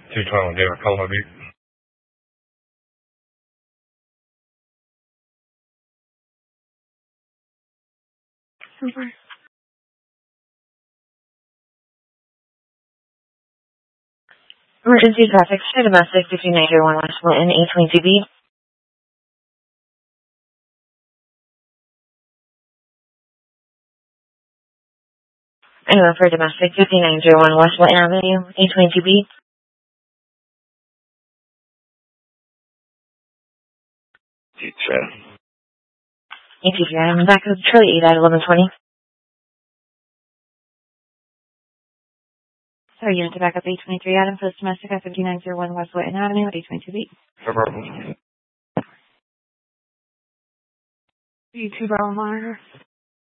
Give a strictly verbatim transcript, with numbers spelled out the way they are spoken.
two twenty-one David, call my beat. Super. Emergency traffic, State Domestic, fifty-nine oh one West Wilton, eight twenty-two B. Anyone for domestic, fifty-nine oh one West Wilton Avenue, eight twenty-two B. Teacher. Hey, teacher, I'm back with Charlie eight at eleven twenty. Sorry, unit to back up eight twenty-three Adam, post domestic at fifty-nine oh one West Wilton Avenue, eight twenty-two B. No problem. You two Bravo monitor.